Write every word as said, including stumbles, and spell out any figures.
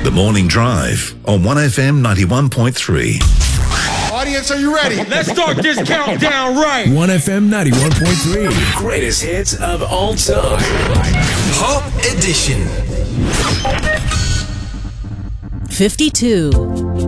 The Morning Drive on one F M ninety-one point three. Audience, are you ready? Let's start this countdown right. one F M ninety-one point three. Greatest hits of all time. Pop Edition. fifty-two.